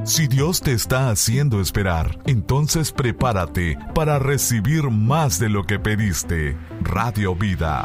Si Dios te está haciendo esperar, entonces prepárate para recibir más de lo que pediste. Radio Vida.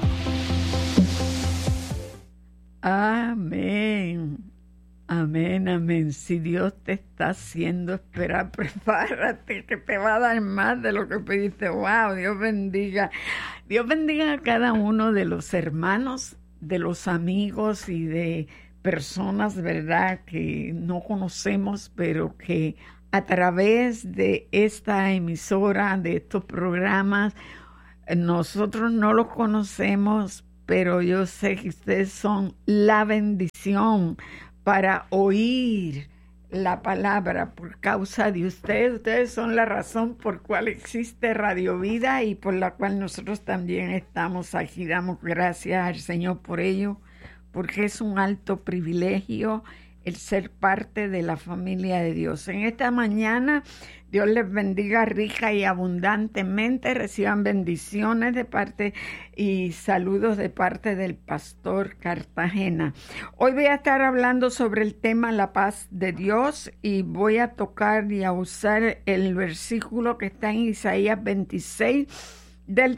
Amén. Amén, amén. Si Dios te está haciendo esperar, prepárate que te va a dar más de lo que pediste. Wow, Dios bendiga. Dios bendiga a cada uno de los hermanos, de los amigos y de personas, ¿verdad?, que no conocemos, pero que a través de esta emisora, de estos programas, nosotros no los conocemos, pero yo sé que ustedes son la bendición para oír la palabra por causa de ustedes. Ustedes son la razón por cual existe Radio Vida y por la cual nosotros también estamos aquí. Damos gracias al Señor por ello, porque es un alto privilegio el ser parte de la familia de Dios. En esta mañana, Dios les bendiga rica y abundantemente. Reciban bendiciones de parte y saludos de parte del pastor Cartagena. Hoy voy a estar hablando sobre el tema la paz de Dios y voy a tocar y a usar el versículo que está en Isaías 26, del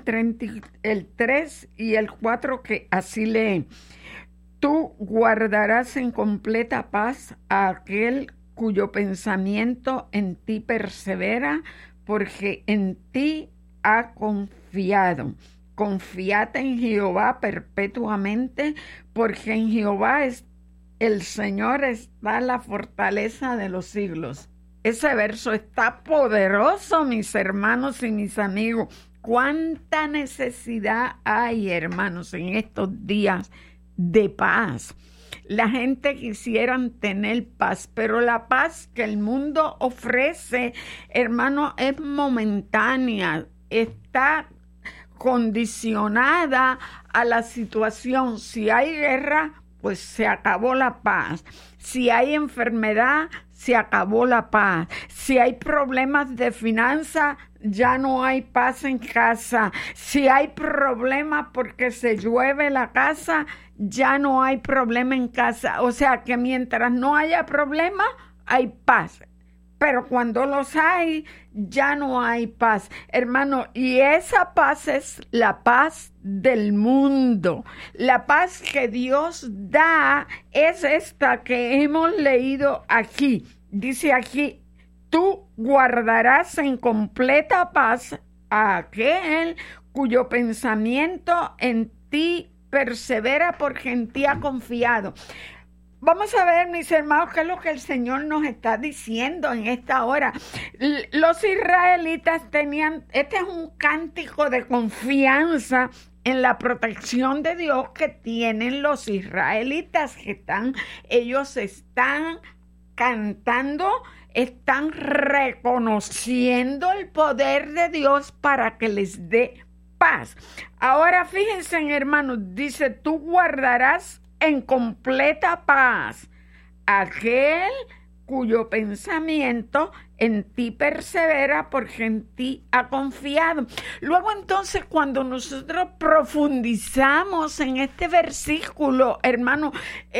3 y el 4, que así lee: Tú guardarás en completa paz a aquel cuyo pensamiento en ti persevera, porque en ti ha confiado. Confiate en Jehová perpetuamente, porque en Jehová el Señor está la fortaleza de los siglos. Ese verso está poderoso, mis hermanos y mis amigos. ¿Cuánta necesidad hay, hermanos, en estos días de paz? La gente quisiera tener paz, pero la paz que el mundo ofrece, hermano, es momentánea, está condicionada a la situación. Si hay guerra, pues se acabó la paz. Si hay enfermedad, se acabó la paz. Si hay problemas de finanzas, ya no hay paz en casa. Si hay problemas porque se llueve la casa, ya no hay problema en casa. O sea que mientras no haya problema, hay paz. Pero cuando los hay, ya no hay paz. Hermano, y esa paz es la paz del mundo. La paz que Dios da es esta que hemos leído aquí. Dice aquí: tú guardarás en completa paz a aquel cuyo pensamiento en ti persevera, porque en ti ha confiado. Vamos a ver, mis hermanos, qué es lo que el Señor nos está diciendo en esta hora. Los israelitas tenían, este es un cántico de confianza en la protección de Dios que tienen los israelitas, ellos están cantando, están reconociendo el poder de Dios para que les dé paz. Ahora fíjense, hermanos, dice: tú guardarás en completa paz aquel cuyo pensamiento en ti persevera, porque en ti ha confiado. Luego entonces, cuando nosotros profundizamos en este versículo, hermano,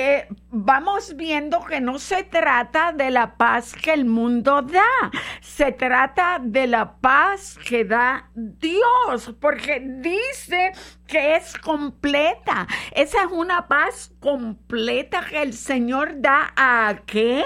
vamos viendo que no se trata de la paz que el mundo da, se trata de la paz que da Dios, porque dice que es completa. Esa es una paz completa que el Señor da a aquel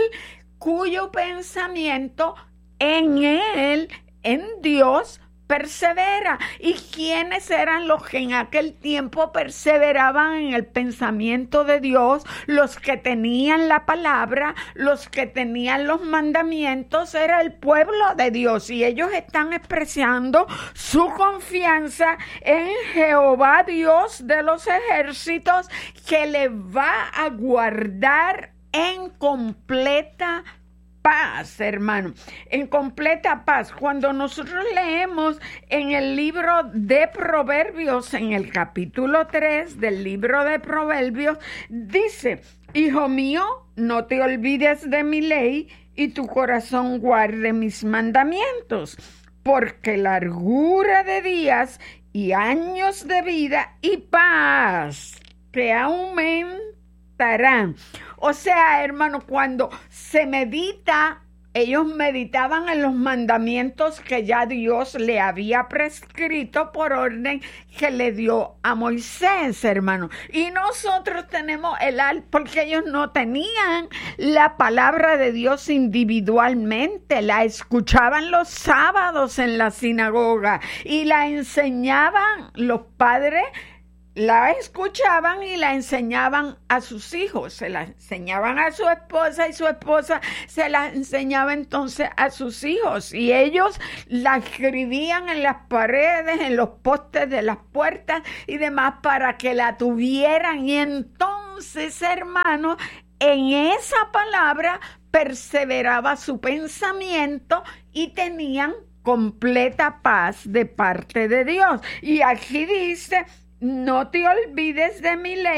cuyo pensamiento en Él, en Dios, persevera. ¿Y quiénes eran los que en aquel tiempo perseveraban en el pensamiento de Dios? Los que tenían la palabra, los que tenían los mandamientos, era el pueblo de Dios, y ellos están expresando su confianza en Jehová, Dios de los ejércitos, que les va a guardar en completa paz, hermano, en completa paz. Cuando nosotros leemos en el libro de Proverbios, en el capítulo 3 del libro de Proverbios, dice: hijo mío, no te olvides de mi ley, y tu corazón guarde mis mandamientos, porque largura de días y años de vida y paz te aumentarán. estarán. O sea, hermano, cuando se medita, ellos meditaban en los mandamientos que ya Dios le había prescrito por orden que le dio a Moisés, hermano. Y nosotros tenemos porque ellos no tenían la palabra de Dios individualmente, la escuchaban los sábados en la sinagoga y la enseñaban los padres. La escuchaban y la enseñaban a sus hijos, se la enseñaban a su esposa y su esposa se la enseñaba entonces a sus hijos y ellos la escribían en las paredes, en los postes de las puertas y demás para que la tuvieran. Y entonces, hermanos, en esa palabra perseveraba su pensamiento y tenían completa paz de parte de Dios. Y aquí dice: no te olvides de mi ley,